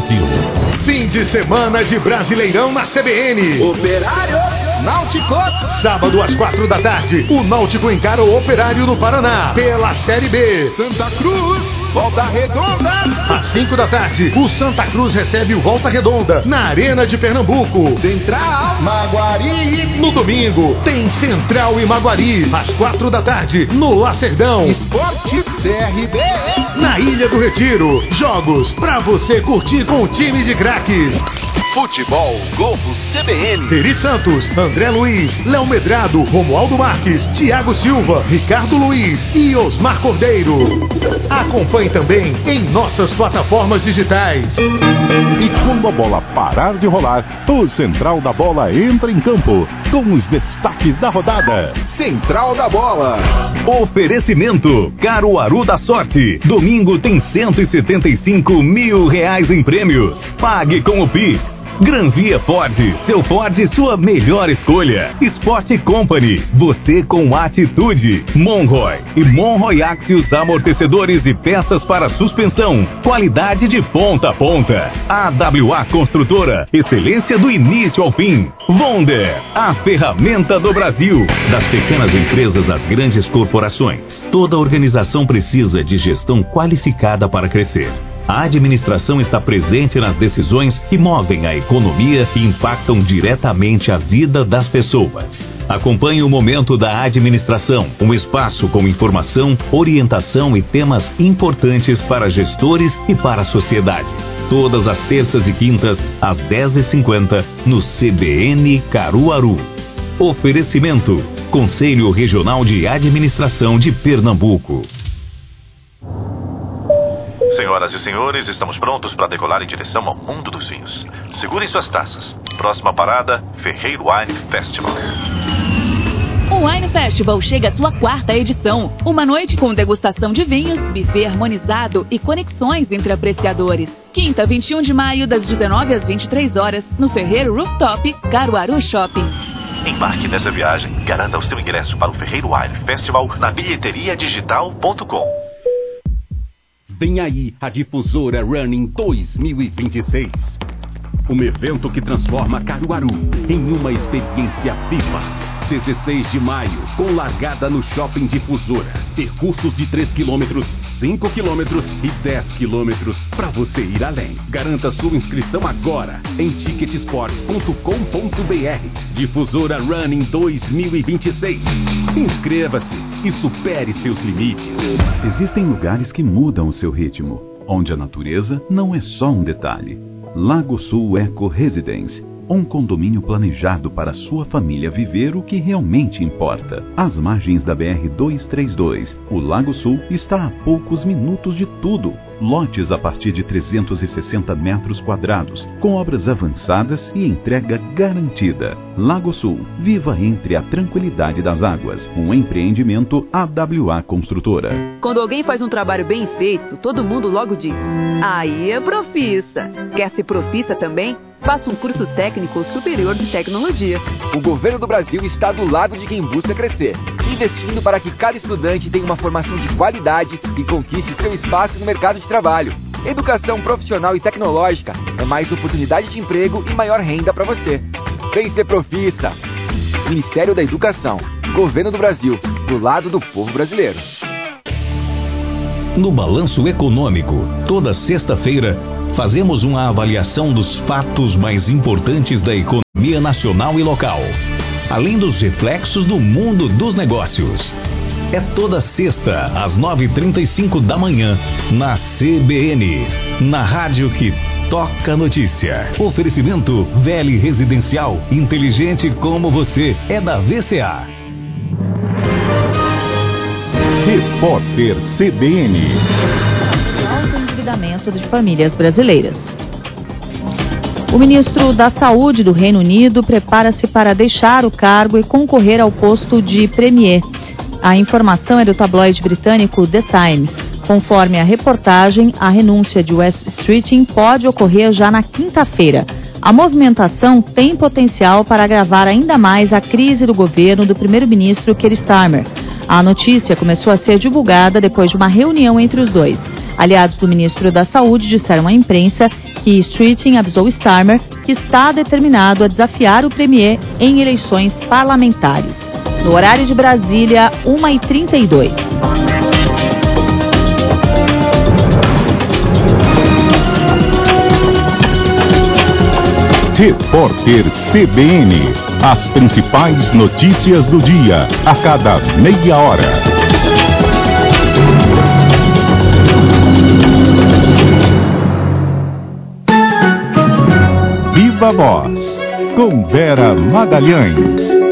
Brasil. Fim de semana de Brasileirão na CBN. Operário Náutico. Sábado às 4 da tarde, o Náutico encara o Operário no Paraná pela Série B. Santa Cruz, Volta Redonda. Às 5 da tarde, o Santa Cruz recebe o Volta Redonda na Arena de Pernambuco. Central, Maguari. No domingo, tem Central e Maguari. Às 4 da tarde, no Lacerdão. Esporte CRB. Na Ilha do Retiro, jogos pra você curtir com o time de craques. Futebol Globo CBN. Eri Santos, André Luiz, Léo Medrado, Romualdo Marques, Thiago Silva, Ricardo Luiz e Osmar Cordeiro. Acompanhe também em nossas plataformas digitais. E quando a bola parar de rolar, o Central da Bola entra em campo com os destaques da rodada. Central da Bola. Oferecimento Caruaru da Sorte. Domingo tem R$175 mil em prêmios. Pague com o Pix. Granvia Ford, seu Ford, sua melhor escolha. Sport Company, você com atitude. Monroy e Monroy Axios, amortecedores e peças para suspensão. Qualidade de ponta a ponta. AWA Construtora, excelência do início ao fim. Wonder, a ferramenta do Brasil. Das pequenas empresas às grandes corporações, toda organização precisa de gestão qualificada para crescer. A administração está presente nas decisões que movem a economia e impactam diretamente a vida das pessoas. Acompanhe o Momento da Administração, um espaço com informação, orientação e temas importantes para gestores e para a sociedade. Todas as terças e quintas, às 10h50, no CBN Caruaru. Oferecimento: Conselho Regional de Administração de Pernambuco. Senhoras e senhores, estamos prontos para decolar em direção ao mundo dos vinhos. Segurem suas taças. Próxima parada, Ferreiro Wine Festival. O Wine Festival chega à sua 4ª edição. Uma noite com degustação de vinhos, buffet harmonizado e conexões entre apreciadores. Quinta, 21 de maio, das 19 às 23 horas, no Ferreiro Rooftop, Caruaru Shopping. Embarque nessa viagem e garanta o seu ingresso para o Ferreiro Wine Festival na bilheteriadigital.com. Vem aí a Difusora Running 2026. Um evento que transforma Caruaru em uma experiência viva. 16 de maio, com largada no Shopping Difusora. Percursos de 3 km, 5 km e 10 km para você ir além. Garanta sua inscrição agora em ticketsports.com.br. Difusora Running 2026. Inscreva-se e supere seus limites. Existem lugares que mudam o seu ritmo, onde a natureza não é só um detalhe. Lago Sul Eco Residence, um condomínio planejado para sua família viver o que realmente importa. Às margens da BR-232, o Lago Sul está a poucos minutos de tudo. Lotes a partir de 360 metros quadrados, com obras avançadas e entrega garantida. Lago Sul, viva entre a tranquilidade das águas. Um empreendimento AWA Construtora. Quando alguém faz um trabalho bem feito, todo mundo logo diz: aí é profissa. Quer ser profissa também? Faça um curso técnico superior de tecnologia. O governo do Brasil está do lado de quem busca crescer, investindo para que cada estudante tenha uma formação de qualidade e conquiste seu espaço no mercado de trabalho. Educação profissional e tecnológica é mais oportunidade de emprego e maior renda para você. Vem ser profissa. Ministério da Educação, Governo do Brasil, do lado do povo brasileiro. No Balanço Econômico, toda sexta-feira, fazemos uma avaliação dos fatos mais importantes da economia nacional e local, além dos reflexos do mundo dos negócios. É toda sexta, às 9h35 da manhã, na CBN, na rádio que toca notícia. Oferecimento VL Residencial, inteligente como você, é da VCA. Repórter CBN. Alto endividamento de famílias brasileiras. O ministro da Saúde do Reino Unido prepara-se para deixar o cargo e concorrer ao posto de premier. A informação é do tabloide britânico The Times. Conforme a reportagem, a renúncia de Wes Streeting pode ocorrer já na quinta-feira. A movimentação tem potencial para agravar ainda mais a crise do governo do primeiro-ministro Keir Starmer. A notícia começou a ser divulgada depois de uma reunião entre os dois. Aliados do ministro da Saúde disseram à imprensa que Streeting avisou Starmer que está determinado a desafiar o premier em eleições parlamentares. No horário de Brasília, 1h32. Repórter CBN. As principais notícias do dia, a cada meia hora. Viva Voz, com Vera Magalhães.